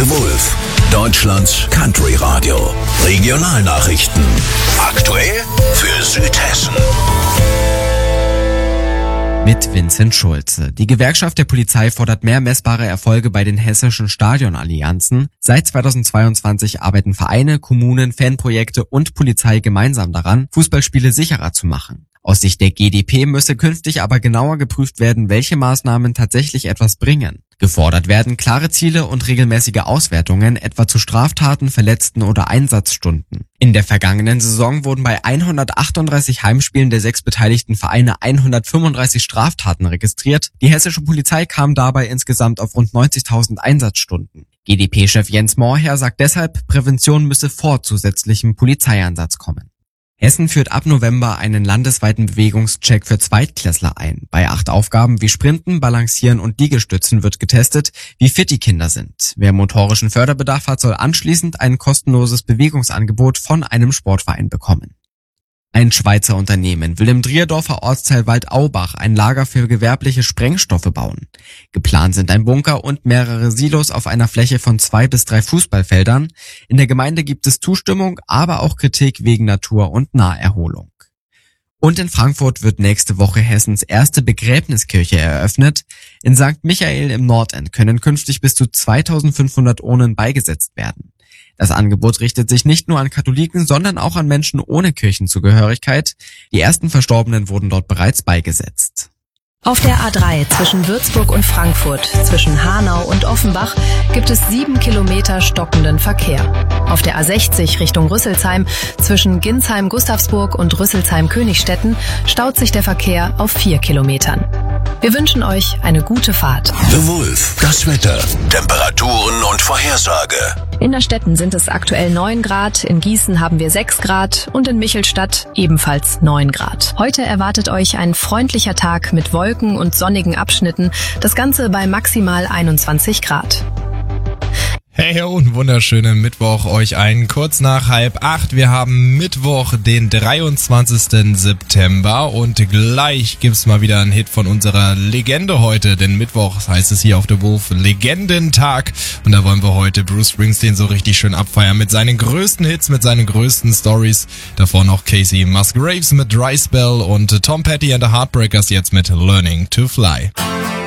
The Wolf, Deutschlands Country Radio. Regionalnachrichten. Aktuell für Südhessen. Mit Vincent Schulze. Die Gewerkschaft der Polizei fordert mehr messbare Erfolge bei den hessischen Stadionallianzen. Seit 2022 arbeiten Vereine, Kommunen, Fanprojekte und Polizei gemeinsam daran, Fußballspiele sicherer zu machen. Aus Sicht der GdP müsse künftig aber genauer geprüft werden, welche Maßnahmen tatsächlich etwas bringen. Gefordert werden klare Ziele und regelmäßige Auswertungen, etwa zu Straftaten, Verletzten oder Einsatzstunden. In der vergangenen Saison wurden bei 138 Heimspielen der 6 beteiligten Vereine 135 Straftaten registriert. Die hessische Polizei kam dabei insgesamt auf rund 90.000 Einsatzstunden. GdP-Chef Jens Mohrherr sagt deshalb, Prävention müsse vor zusätzlichem Polizeieinsatz kommen. Hessen führt ab November einen landesweiten Bewegungscheck für Zweitklässler ein. Bei 8 Aufgaben wie Sprinten, Balancieren und Liegestützen wird getestet, wie fit die Kinder sind. Wer motorischen Förderbedarf hat, soll anschließend ein kostenloses Bewegungsangebot von einem Sportverein bekommen. Ein Schweizer Unternehmen will im Drierdorfer Ortsteil Waldaubach ein Lager für gewerbliche Sprengstoffe bauen. Geplant sind ein Bunker und mehrere Silos auf einer Fläche von 2 bis 3 Fußballfeldern. In der Gemeinde gibt es Zustimmung, aber auch Kritik wegen Natur- und Naherholung. Und in Frankfurt wird nächste Woche Hessens erste Begräbniskirche eröffnet. In St. Michael im Nordend können künftig bis zu 2500 Urnen beigesetzt werden. Das Angebot richtet sich nicht nur an Katholiken, sondern auch an Menschen ohne Kirchenzugehörigkeit. Die ersten Verstorbenen wurden dort bereits beigesetzt. Auf der A3 zwischen Würzburg und Frankfurt, zwischen Hanau und Offenbach gibt es 7 Kilometer stockenden Verkehr. Auf der A60 Richtung Rüsselsheim zwischen Ginsheim-Gustavsburg und Rüsselsheim-Königstetten staut sich der Verkehr auf 4 Kilometern. Wir wünschen euch eine gute Fahrt. The Wolf, das Wetter, Temperaturen und Vorhersage. In Innerstetten sind es aktuell 9 Grad, in Gießen haben wir 6 Grad und in Michelstadt ebenfalls 9 Grad. Heute erwartet euch ein freundlicher Tag mit Wolken und sonnigen Abschnitten, das Ganze bei maximal 21 Grad. Hey und wunderschönen Mittwoch euch allen. Kurz nach 7:30. Wir haben Mittwoch, den 23. September und gleich gibt's mal wieder einen Hit von unserer Legende heute, denn Mittwoch heißt es hier auf The Wolf Legendentag und da wollen wir heute Bruce Springsteen so richtig schön abfeiern mit seinen größten Hits, mit seinen größten Stories. Davor noch Casey Musgraves mit Dry Spell und Tom Petty and the Heartbreakers jetzt mit Learning to Fly.